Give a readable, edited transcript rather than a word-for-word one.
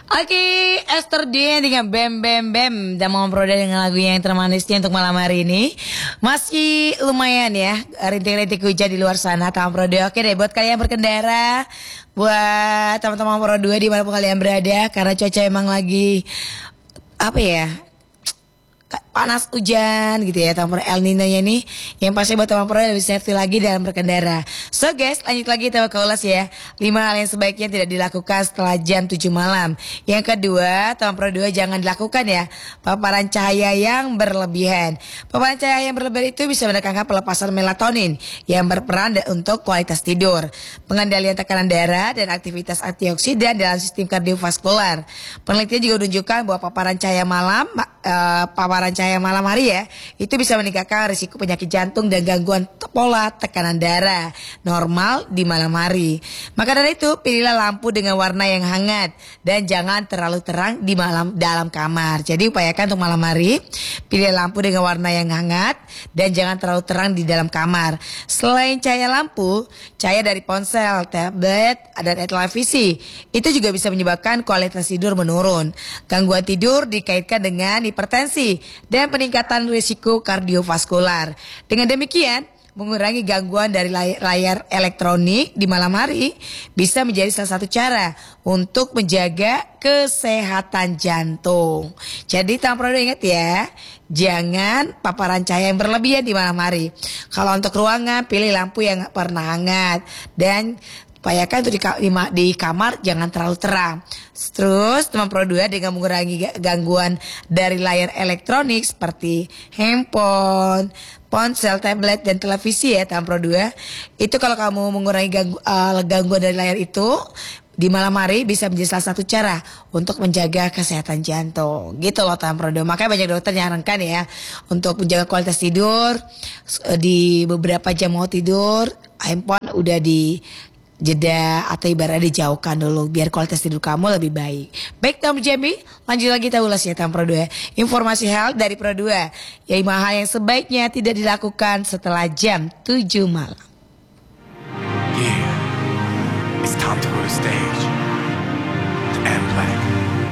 Oke, Esther Dean dengan Bem Bem Bem dan mau Proda dengan lagunya yang termanisnya untuk malam hari ini. Masih lumayan ya, rintik-rintik hujan di luar sana Taman Proda. Oke deh, buat kalian berkendara, buat teman-teman Pro 2 dimanapun kalian berada, karena cuaca emang lagi apa ya, panas hujan gitu ya, tambah El Nino-nya nih yang pasti buat teman Pro lebih safety lagi dalam berkendara. So guys, lanjut lagi kita ke ulas ya 5 hal yang sebaiknya tidak dilakukan setelah jam 7 malam. Yang kedua, teman Pro 2 jangan dilakukan ya paparan cahaya yang berlebihan. Paparan cahaya yang berlebihan itu bisa menekankan pelepasan melatonin yang berperan untuk kualitas tidur, pengendalian tekanan darah dan aktivitas antioksidan dalam sistem kardiovaskular. Penelitian juga menunjukkan bahwa paparan cahaya malam hari ya, itu bisa meningkatkan risiko penyakit jantung dan gangguan pola tekanan darah normal di malam hari. Maka dari itu, pilihlah lampu dengan warna yang hangat dan jangan terlalu terang di dalam kamar. Jadi upayakan untuk malam hari, pilih lampu dengan warna yang hangat dan jangan terlalu terang di dalam kamar. Selain cahaya lampu, cahaya dari ponsel, tablet, dan televisi itu juga bisa menyebabkan kualitas tidur menurun. Gangguan tidur dikaitkan dengan hipertensi dan peningkatan risiko kardiovaskular. Dengan demikian, mengurangi gangguan dari layar elektronik di malam hari bisa menjadi salah satu cara untuk menjaga kesehatan jantung. Jadi Tampro ingat ya, jangan paparan cahaya yang berlebihan di malam hari. Kalau untuk ruangan, pilih lampu yang pernah hangat dan upayakan untuk di kamar jangan terlalu terang. Terus teman Pro 2 dengan mengurangi gangguan dari layar elektronik seperti handphone, ponsel, tablet, dan televisi ya teman Pro 2. Itu kalau kamu mengurangi gangguan dari layar itu di malam hari bisa menjadi salah satu cara untuk menjaga kesehatan jantung. Gitu loh teman Pro 2. Makanya banyak dokter nyarankan ya untuk menjaga kualitas tidur di beberapa jam mau tidur, handphone udah di jeda atau ibaratnya dijauhkan dulu biar kualitas tidur kamu lebih baik. Baik Tom Jamie, lanjut lagi kita ulas ya Tom Pro 2. Informasi health dari Pro 2, ya 5 hal yang sebaiknya tidak dilakukan setelah jam 7 malam. Yeah, it's time to go to stage and play.